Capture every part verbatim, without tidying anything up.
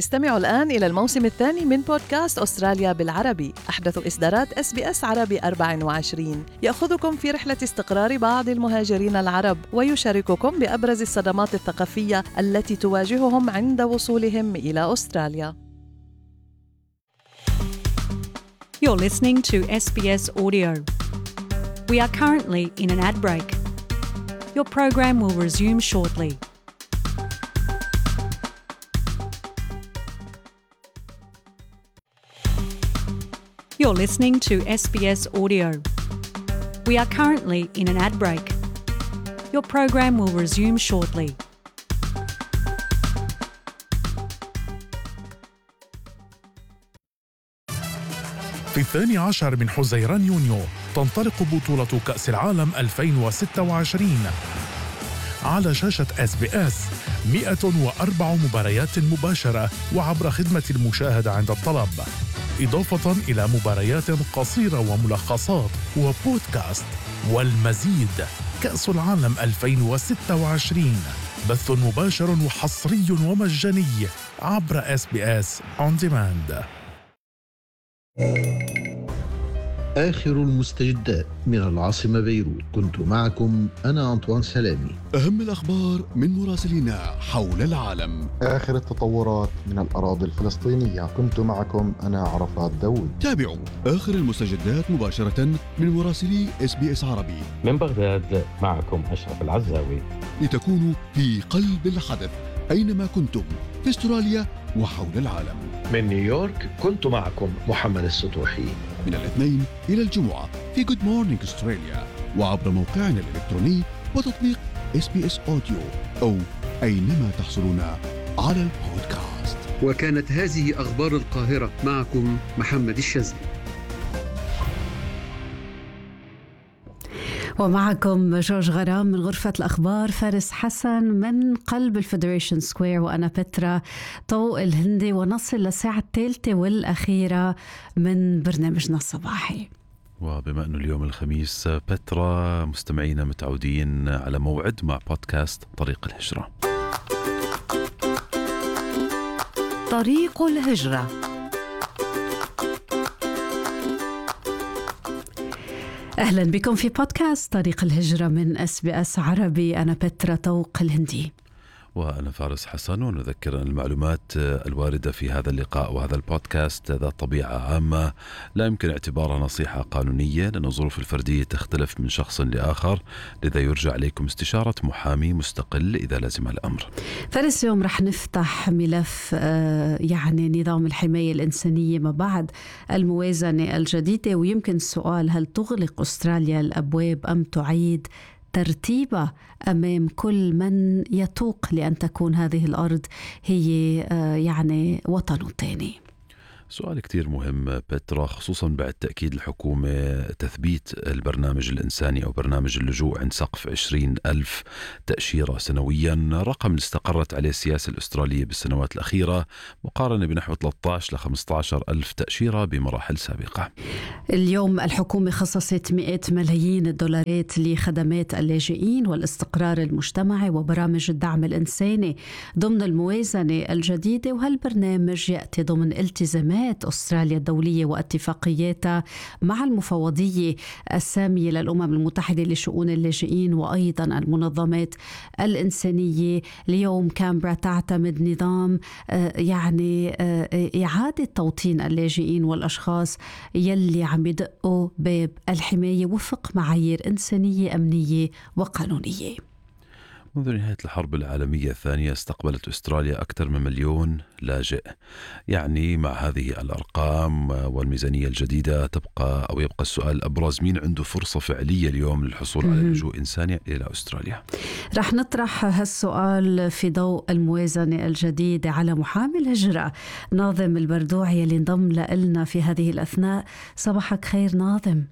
استمعوا الآن إلى الموسم الثاني من بودكاست أستراليا بالعربي، أحدث إصدارات إس بي إس عربي أربعة وعشرين، يأخذكم في رحلة استقرار بعض المهاجرين العرب ويشارككم بأبرز الصدمات الثقافية التي تواجههم عند وصولهم إلى أستراليا. You're listening to S B S Audio. We are currently in an ad break. Your program will resume shortly. You're listening to S B S Audio. We are currently in an ad break. Your program will resume shortly. في الثاني عشر من حزيران يونيو تنطلق بطولة كأس العالم ألفين وستة وعشرين على شاشة إس بي إس. مئة وأربع مباريات مباشرة وعبر خدمة المشاهدة عند الطلب، إضافة إلى مباريات قصيرة وملخصات وبودكاست والمزيد. كأس العالم ألفين وستة وعشرين بث مباشر وحصري ومجاني عبر إس بي إس On Demand. آخر المستجدات من العاصمة بيروت، كنت معكم أنا أنطوان سلامي. أهم الأخبار من مراسلينا حول العالم. آخر التطورات من الأراضي الفلسطينية، كنت معكم أنا عرفات داود. تابعوا آخر المستجدات مباشرة من مراسلي إس بي إس عربي. من بغداد معكم أشرف العزاوي، لتكونوا في قلب الحدث أينما كنتم في أستراليا وحول العالم. من نيويورك كنت معكم محمد السطوحي. من الاثنين إلى الجمعة في Good Morning Australia وعبر موقعنا الإلكتروني وتطبيق إس بي إس Audio أو أينما تحصلون على البودكاست. وكانت هذه أخبار القاهرة، معكم محمد الشاذلي. ومعكم جورج غرام من غرفة الأخبار، فارس حسن من قلب الفيدريشن سكوير، وأنا بترا طوق الهندي، ونصل للساعة الثالثة والأخيرة من برنامجنا الصباحي. وبما أنه اليوم الخميس بترا، مستمعينا متعودين على موعد مع بودكاست طريق الهجرة. طريق الهجرة. أهلا بكم في بودكاست طريق الهجرة من إس بي إس عربي. أنا بترا طوق الهندي وأنا فارس حسن. ونذكر أن المعلومات الواردة في هذا اللقاء وهذا البودكاست ذات طبيعة عامة، لا يمكن اعتبارها نصيحة قانونية، لأن الظروف الفردية تختلف من شخص لآخر، لذا يرجى عليكم استشارة محامي مستقل إذا لزم الأمر. فارس، اليوم رح نفتح ملف يعني نظام الحماية الإنسانية ما بعد الموازنة الجديدة، ويمكن السؤال: هل تغلق أستراليا الأبواب أم تعيد ترتيبة أمام كل من يتوق لأن تكون هذه الأرض هي يعني وطنه الثاني؟ سؤال كتير مهم بترا، خصوصا بعد تأكيد الحكومة تثبيت البرنامج الإنساني أو برنامج اللجوء عند سقف عشرين ألف تأشيرة سنويا، رقم استقرت عليه السياسة الأسترالية بالسنوات الأخيرة، مقارنة بنحو ثلاثة عشر لخمسة عشر ألف تأشيرة بمراحل سابقة. اليوم الحكومة خصصت مئة ملايين الدولارات لخدمات اللاجئين والاستقرار المجتمعي وبرامج الدعم الإنساني ضمن الموازنة الجديدة، وهالبرنامج يأتي ضمن التزامات أستراليا الدولية واتفاقياتها مع المفوضية السامية للأمم المتحدة لشؤون اللاجئين وأيضا المنظمات الإنسانية. اليوم كامبرا تعتمد نظام يعني إعادة توطين اللاجئين والأشخاص يلي عم يدقوا باب الحماية وفق معايير إنسانية أمنية وقانونية. منذ نهاية الحرب العالمية الثانية استقبلت أستراليا أكثر من مليون لاجئ. يعني مع هذه الأرقام والميزانية الجديدة تبقى أو يبقى السؤال الأبرز: مين عنده فرصة فعلية اليوم للحصول على لجوء إنساني إلى أستراليا؟ رح نطرح هالسؤال في ضوء الموازنة الجديدة على محامي الهجرة ناظم البردوعي اللي انضم لنا في هذه الأثناء. صباحك خير ناظم.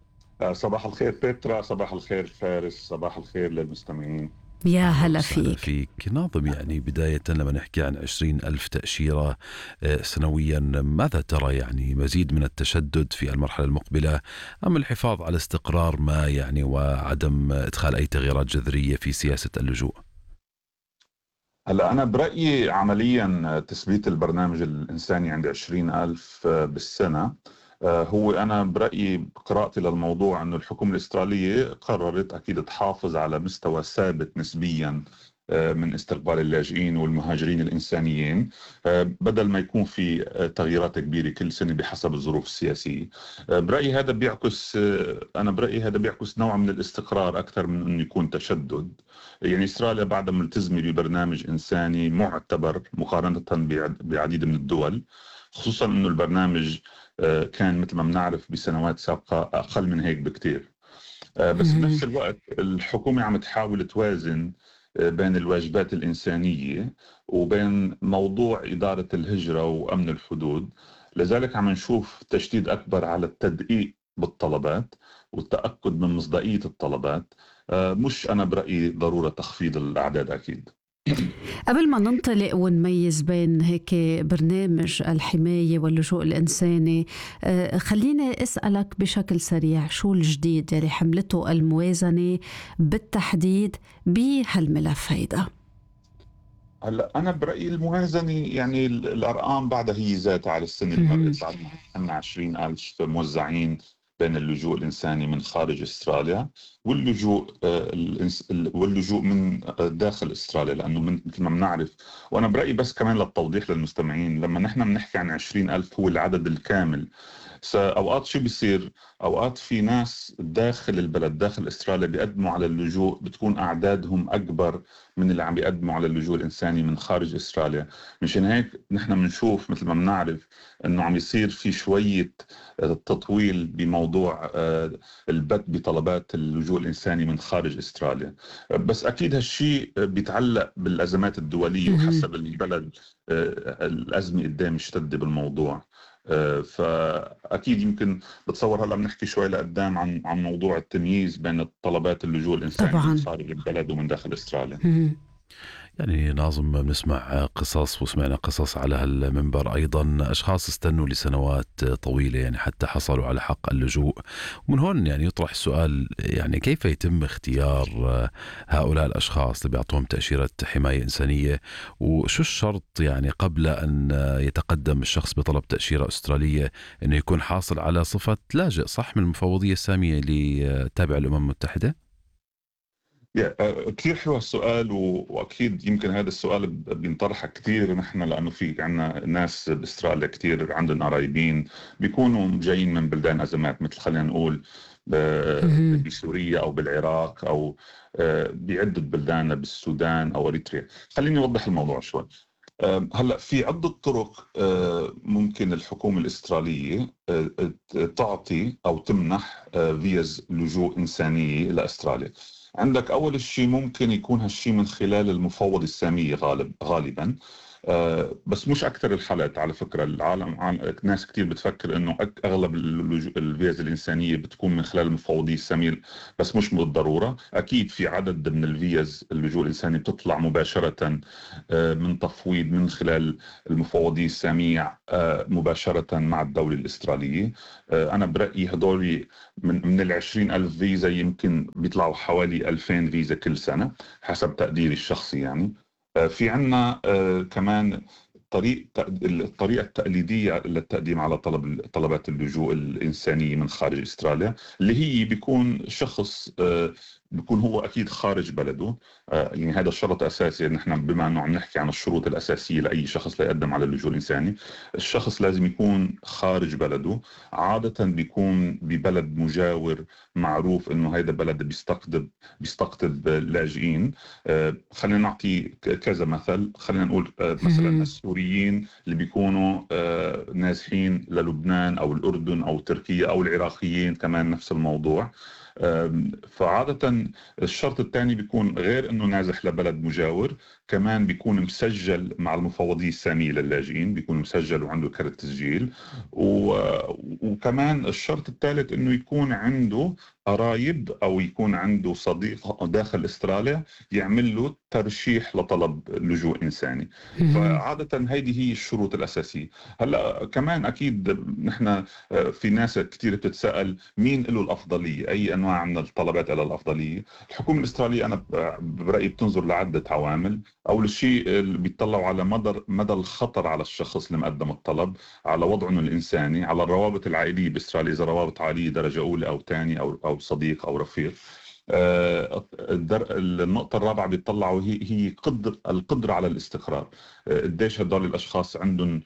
صباح الخير بيترا، صباح الخير فارس، صباح الخير للمستمعين. يا هلا فيك. فيك ناظم. يعني بداية لما نحكي عن عشرين ألف تأشيرة سنويا، ماذا ترى؟ يعني مزيد من التشدد في المرحلة المقبلة أم الحفاظ على استقرار ما يعني وعدم إدخال أي تغييرات جذرية في سياسة اللجوء؟ هلا أنا برأيي عمليا تثبيت البرنامج الإنساني عند عشرين ألف بالسنة هو، أنا برأيي قراءتي للموضوع أنه الحكومة الأسترالية قررت أكيد تحافظ على مستوى ثابت نسبيا من استقبال اللاجئين والمهاجرين الإنسانيين، بدل ما يكون في تغييرات كبيرة كل سنة بحسب الظروف السياسية. برأيي هذا بيعكس أنا برأيي هذا بيعكس نوع من الاستقرار أكثر من أنه يكون تشدد. يعني استراليا بعدها ملتزمة ببرنامج إنساني معتبر مقارنة بعديد من الدول، خصوصا أنه البرنامج كان مثل ما بنعرف بسنوات سابقة أقل من هيك بكتير. بس بنفس الوقت الحكومة عم تحاول توازن بين الواجبات الإنسانية وبين موضوع إدارة الهجرة وأمن الحدود. لذلك عم نشوف تشديد أكبر على التدقيق بالطلبات والتأكد من مصداقية الطلبات، مش أنا برأيي ضرورة تخفيض الأعداد أكيد. قبل ما ننطلق ونميز بين هيك برنامج الحماية واللجوء الإنساني، خليني أسألك بشكل سريع شو الجديد اللي حملته الموازنة بالتحديد بهالملف هيدا؟ هلا أنا برأيي الموازنة يعني الأرقام بعدها هي ذاتها على السنة المرة، بعد ما عشرين ألف موزعين بين اللجوء الإنساني من خارج أستراليا واللجوء واللجوء من داخل أستراليا، لأنه مثل ما بنعرف. وأنا برأيي بس كمان للتوضيح للمستمعين، لما نحن بنحكي عن عشرين ألف هو العدد الكامل. أوقات شو بيصير؟ أوقات في ناس داخل البلد داخل أستراليا بيقدموا على اللجوء بتكون أعدادهم أكبر من اللي عم بيقدموا على اللجوء الإنساني من خارج أستراليا. مشان هيك نحن بنشوف مثل ما بنعرف أنه عم يصير في شوية تطويل بموضوع البت بطلبات اللجوء الإنساني من خارج أستراليا. بس أكيد هالشيء بيتعلق بالأزمات الدولية وحسب البلد الأزمة قدام اشتد بالموضوع. فأكيد يمكن بتصور هلا بنحكي شوي لقدام عن عن موضوع التمييز بين طلبات اللجوء الإنساني طبعاً من خارج البلد ومن داخل أستراليا. يعني ناظم بنسمع قصص وسمعنا قصص على هالمنبر أيضا، أشخاص استنوا لسنوات طويلة يعني حتى حصلوا على حق اللجوء. ومن هون يعني يطرح السؤال، يعني كيف يتم اختيار هؤلاء الأشخاص اللي بيعطوهم تأشيرة حماية إنسانية؟ وشو الشرط يعني قبل أن يتقدم الشخص بطلب تأشيرة أسترالية أنه يكون حاصل على صفة لاجئ صح من المفوضية السامية اللي تابعة الأمم المتحدة؟ كثير حلو السؤال، وأكيد يمكن هذا السؤال بينطرح كثير نحن، لأنه في عنا ناس بأستراليا كثير عندنا قرايبين بيكونوا جايين من بلدان أزمات، مثل خلينا نقول بسوريا أو بالعراق أو بعدة بلدان بالسودان أو أريتريا. خليني أوضح الموضوع شوي. هلأ في عدة طرق ممكن الحكومة الأسترالية تعطي أو تمنح فيز لجوء إنسانية لأستراليا. عندك أول شيء ممكن يكون هالشيء من خلال المفوض السامية غالب غالبا، آه بس مش أكثر الحالات. على فكرة العالم ناس كتير بتفكر إنه أغلب الفيز الإنسانية بتكون من خلال المفوضية السامية، بس مش بالضرورة. أكيد في عدد من الفيز اللجوء الإنساني بتطلع مباشرة آه من تفويض من خلال المفوضية السامية آه مباشرة مع الدولة الأسترالية. آه أنا برأيي هدول من من العشرين ألف فيزا يمكن بيطلعوا حوالي ألفين فيزا كل سنة حسب تقديري الشخصي. يعني في عنا كمان طريق الطريقة التقليدية للتقديم على طلب طلبات اللجوء الإنسانية من خارج أستراليا، اللي هي بيكون شخص بيكون هو أكيد خارج بلده. يعني هذا الشرط أساسي، نحن بما أنه عم نحكي عن الشروط الأساسية لأي شخص ليقدم على اللجوء الإنساني، الشخص لازم يكون خارج بلده، عادة بيكون ببلد مجاور معروف أنه هذا بلد بيستقطب بيستقطب لاجئين. خلينا نعطي كذا مثل. خلينا نقول مثلا السوريين اللي بيكونوا نازحين للبنان أو الأردن أو تركيا أو العراقيين كمان نفس الموضوع. فعادة الشرط الثاني بيكون غير أنه نازح لبلد مجاور، كمان بيكون مسجل مع المفوضية السامية للاجئين، بيكون مسجل وعنده كارت تسجيل. وكمان الشرط الثالث أنه يكون عنده قرايب أو يكون عنده صديق داخل أستراليا يعمل له ترشيح لطلب لجوء إنساني. فعادة هذه هي الشروط الأساسية. هلأ كمان أكيد نحن في ناس كتير بتتسأل مين له الأفضلية، أي أنواع من الطلبات على الأفضلية. الحكومة الأسترالية أنا برأيي بتنظر لعدة عوامل. أول شيء اللي بيطلعوا على مدى مدى الخطر على الشخص اللي مقدم الطلب، على وضعه الإنساني، على الروابط العائلية بأستراليا إذا روابط عائلية درجة أولى أو ثانية أو أو صديق أو رفيق. النقطة الرابعة بيطلعوا هي هي قدر القدرة على الاستقرار، قديش هدول الأشخاص عندهم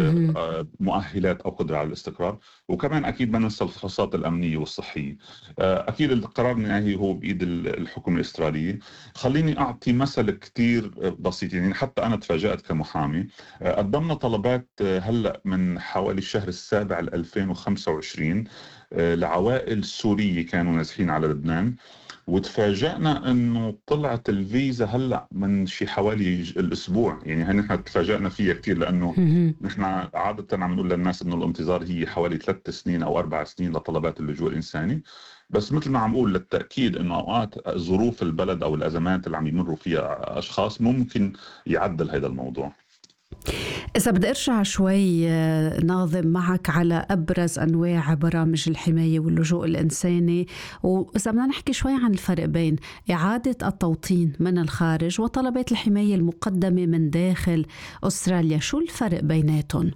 مؤهلات أو قدرة على الاستقرار. وكمان أكيد ما ننسى الفحوصات الأمنية والصحية. أكيد القرار النهائي هو بإيد الحكومة الأسترالية. خليني أعطي مثل كتير بسيط، يعني حتى أنا تفاجأت كمحامي. قدمنا طلبات هلأ من حوالي الشهر السابع ألفين وخمسة وعشرين لعوائل سورية كانوا نازحين على لبنان، وتفاجأنا انه طلعت الفيزا هلا من شي حوالي الاسبوع. يعني هي نحن تفاجأنا فيها كثير، لانه نحن عادة عم نقول للناس انه الانتظار هي حوالي ثلاث سنين او اربع سنين لطلبات اللجوء الانساني. بس مثل ما عم اقول للتأكيد انه اوقات ظروف البلد او الازمات اللي عم يمروا فيها اشخاص ممكن يعدل هذا الموضوع. إذا بدي أرجع شوي ناظم معك على أبرز أنواع برامج الحماية واللجوء الإنساني، وإذا بدنا نحكي شوي عن الفرق بين إعادة التوطين من الخارج وطلبات الحماية المقدمة من داخل أستراليا، شو الفرق بيناتهم؟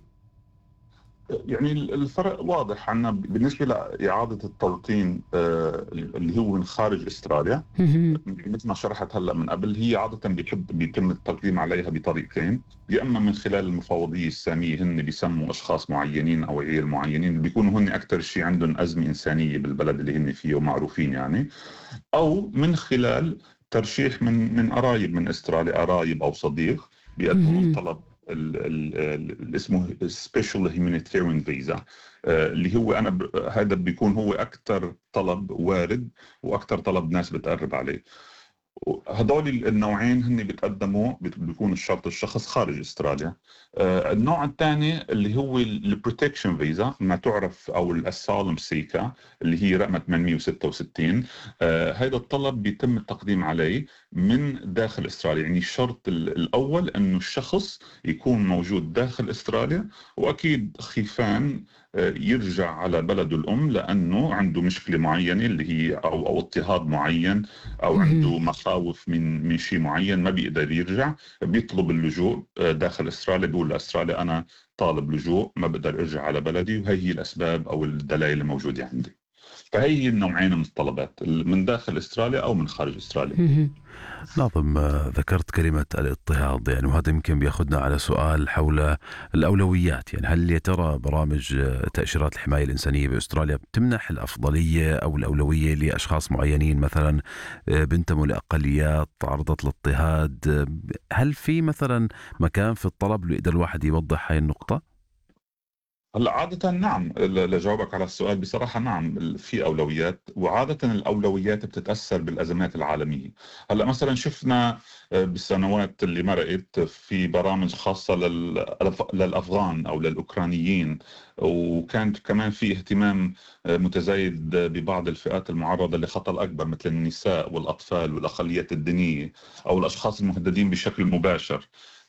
يعني الفرق واضح عنا بالنسبة لإعادة التوطين اللي هو من خارج أستراليا. مثل ما شرحت هلأ من قبل، هي عادة بيحب بيتم التقديم عليها بطريقتين، يا إما من خلال المفوضية السامية، هن بيسموا أشخاص معينين أو عيال معينين بيكونوا هن أكتر شيء عندهم أزمة إنسانية بالبلد اللي هن فيه ومعروفين يعني، أو من خلال ترشيح من من قرايب من أستراليا، قرايب أو صديق بيقدموا طلب اللي اسمه Special Humanitarian Visa، اللي هو أنا ب... هذا بيكون هو أكتر طلب وارد وأكتر طلب ناس بتقرب عليه. هدول النوعين هن بيتقدموا بيكون الشرط الشخص خارج استراليا. آه النوع الثاني اللي هو البروتكشن فيزا، ما تعرف او الاسالم سيكا اللي هي رقم ثمانمية وستة وستين. آه هذا الطلب بيتم التقديم عليه من داخل استراليا. يعني الشرط الاول انه الشخص يكون موجود داخل استراليا، واكيد خيفان يرجع على بلده الأم لأنه عنده مشكلة معينة اللي هي أو, أو اضطهاد معين أو عنده مخاوف من من شيء معين ما بيقدر يرجع، بيطلب اللجوء داخل أستراليا، بيقول لأستراليا أنا طالب لجوء ما بقدر أرجع على بلدي، وهي هي الأسباب أو الدلائل الموجودة عندي. فهي هي النوعين من الطلبات، من داخل أستراليا أو من خارج أستراليا. ناظم، ذكرت كلمة الاضطهاد، يعني وهذا يمكن بياخذنا على سؤال حول الأولويات. يعني هل يا ترى برامج تأشيرات الحماية الإنسانية بأستراليا بتمنح الأفضلية أو الأولوية لأشخاص معينين مثلا بنتموا لأقليات تعرضت للاضطهاد؟ هل في مثلا مكان في الطلب اللي يقدر الواحد يوضح هاي النقطة؟ هلا عادة نعم، لجاوبك على السؤال بصراحة نعم في أولويات، وعادة الأولويات بتتأثر بالأزمات العالمية. هلا مثلا شفنا بالسنوات اللي مرقت في برامج خاصة للأفغان أو للأوكرانيين، وكانت كمان في اهتمام متزايد ببعض الفئات المعرضة لخطر أكبر مثل النساء والأطفال والأقليات الدينية أو الأشخاص المهددين بشكل مباشر.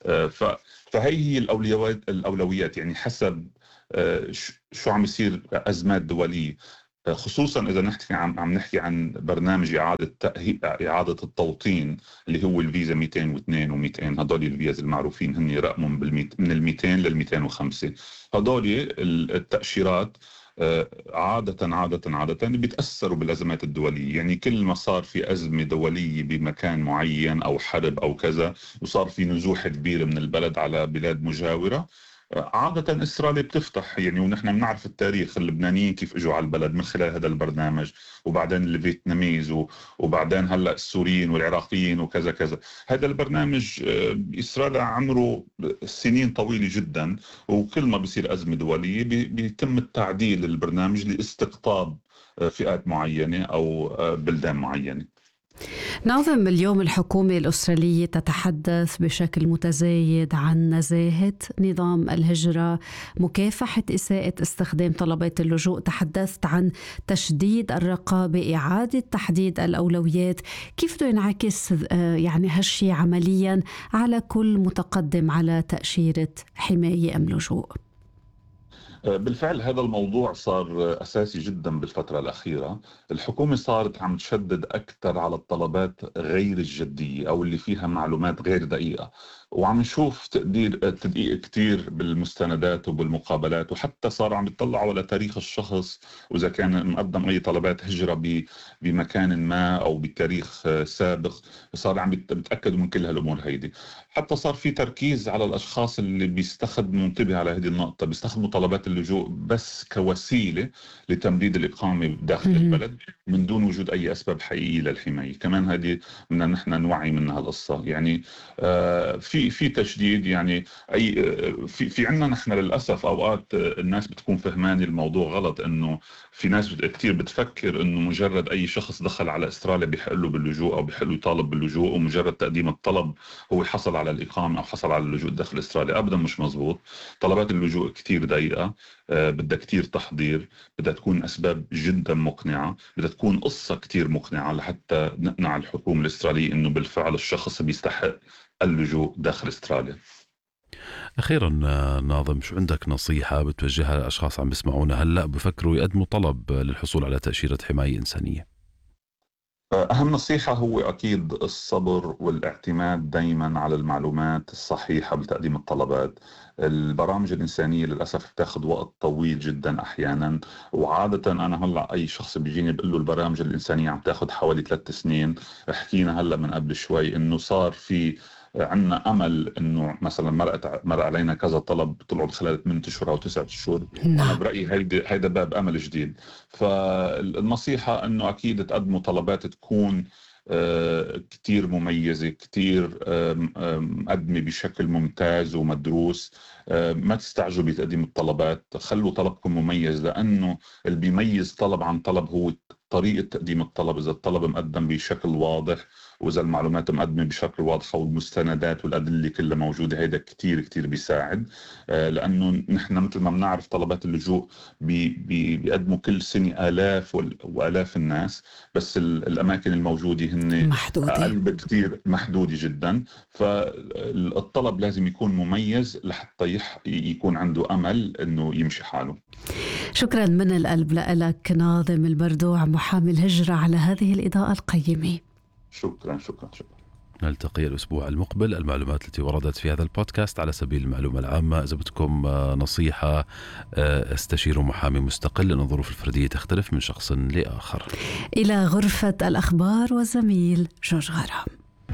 فهي هي الأولويات الأولويات يعني حسب شو عم يصير أزمات دولية، خصوصا إذا نحكي عم عم نحكي عن برنامج إعادة إعادة التوطين اللي هو الفيزا مئتين واثنين ومئتين. هدول الفيز المعروفين هن رقمهم بالميت من المئتين للمئتين وخمسة. هدول التأشيرات عادة عادة عادة بيتأثروا بالأزمات الدولية. يعني كل ما صار في أزمة دولية بمكان معين أو حرب أو كذا، وصار في نزوح كبير من البلد على بلاد مجاورة، عادة إسرائيل بتفتح. يعني ونحن بنعرف التاريخ، اللبنانيين كيف اجوا على البلد من خلال هذا البرنامج، وبعدين الفيتناميز، وبعدين هلا السوريين والعراقيين وكذا كذا. هذا البرنامج إسرائيل عمره سنين طويلة جدا، وكل ما بيصير أزمة دولية بيتم التعديل البرنامج لاستقطاب فئات معينة أو بلدان معينة. ناظم، اليوم الحكومة الأسترالية تتحدث بشكل متزايد عن نزاهة نظام الهجرة، مكافحة إساءة استخدام طلبات اللجوء، تحدثت عن تشديد الرقابة، إعادة تحديد الأولويات. كيف بده ينعكس يعني هالشي عمليا على كل متقدم على تأشيرة حماية أم لجوء؟ بالفعل هذا الموضوع صار أساسي جدا بالفترة الأخيرة. الحكومة صارت عم تشدد أكثر على الطلبات غير الجدية أو اللي فيها معلومات غير دقيقة، وعم نشوف تقدير تدقيق كتير بالمستندات وبالمقابلات، وحتى صار عم يطلعوا على تاريخ الشخص وإذا كان مقدم أي طلبات هجرة بمكان ما أو بتاريخ سابق، صار عم يتأكدوا من كل هالأمور هيدي. حتى صار في تركيز على الأشخاص اللي بيستخدموا، انتبه على هذه النقطة، بيستخدموا طلبات اللجوء بس كوسيلة لتمديد الإقامة داخل البلد من دون وجود أي أسباب حقيقية للحماية. كمان هذه بدنا نحن نوعي منها القصة. يعني آه في في تشديد، يعني أي في في عندنا نحن للأسف أوقات الناس بتكون فهماني الموضوع غلط، إنه في ناس كتير بتفكر إنه مجرد أي شخص دخل على أستراليا بيحق له باللجوء أو بيحق له يطالب باللجوء، ومجرد تقديم الطلب هو حصل على الإقامة أو حصل على اللجوء داخل أستراليا. أبدا مش مزبوط. طلبات اللجوء كتير ضيقة، آه بدها كتير تحضير، بدها تكون أسباب جدا مقنعة، بدها تكون قصة كتير مقنعة لحتى نقنع الحكومة الأسترالية إنه بالفعل الشخص بيستحق اللجوء داخل أستراليا. أخيرا ناظم، شو عندك نصيحة بتوجهها للأشخاص عم بيسمعونا هلأ بفكروا يقدموا طلب للحصول على تأشيرة حماية إنسانية؟ أهم نصيحة هو أكيد الصبر والاعتماد دايما على المعلومات الصحيحة بتقديم الطلبات. البرامج الإنسانية للأسف بتاخذ وقت طويل جدا أحيانا، وعادة أنا هلأ أي شخص بيجيني بقول له البرامج الإنسانية عم تاخذ حوالي ثلاث سنين. حكينا هلأ من قبل شوي إنه صار في عنا أمل إنه مثلا مرقت مر علينا كذا طلب طلعوا خلال ثمانية أشهر أو تسعة أشهر. أنا برأيي هيدا هيدا باب أمل جديد. فالنصيحة إنه أكيد تقدموا طلبات تكون آه كتير مميزة، كتير آه مقدمة بشكل ممتاز ومدروس. آه ما تستعجلوا بتقديم الطلبات، خلوا طلبكم مميز، لأنه اللي بيميز طلب عن طلب هو طريقة تقديم الطلب. إذا الطلب مقدم بشكل واضح، وإذا المعلومات مقدمة بشكل واضح، والمستندات والأدلة كلها موجودة، هيدا كتير كتير بيساعد. آه لأنه نحن مثل ما بنعرف طلبات اللجوء بي بي بيقدموا كل سنة آلاف وآلاف الناس، بس الأماكن الموجودة هن محدودة. أقل بكتير، محدودة جدا. فالطلب لازم يكون مميز لحتى يكون عنده أمل إنه يمشي حاله. شكرا من القلب لك ناظم البردوع، محامي الهجرة، على هذه الإضاءة القيمة. شكرا شكرا شكرا. نلتقي الأسبوع المقبل. المعلومات التي وردت في هذا البودكاست على سبيل المعلومة العامة. إذا بدكم نصيحة استشيروا محامي مستقل، لأن الظروف الفردية تختلف من شخص لآخر. إلى غرفة الأخبار والزميل جورج غرام.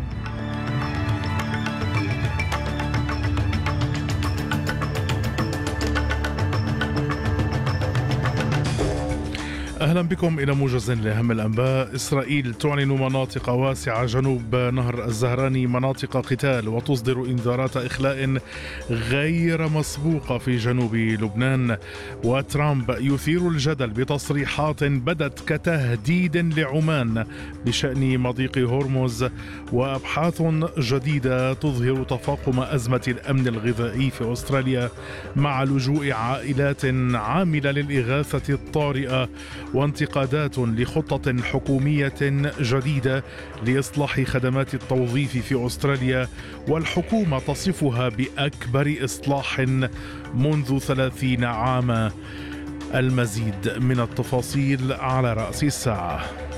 أهلا بكم إلى موجز لأهم الأنباء. إسرائيل تعلن مناطق واسعة جنوب نهر الزهراني مناطق قتال، وتصدر إنذارات إخلاء غير مسبوقة في جنوب لبنان. وترامب يثير الجدل بتصريحات بدت كتهديد لعمان بشأن مضيق هرمز. وأبحاث جديدة تظهر تفاقم أزمة الأمن الغذائي في أستراليا مع لجوء عائلات عاملة للإغاثة الطارئة. وانتقادات لخطة حكومية جديدة لإصلاح خدمات التوظيف في أستراليا، والحكومة تصفها بأكبر إصلاح منذ ثلاثين عاما. المزيد من التفاصيل على رأس الساعة.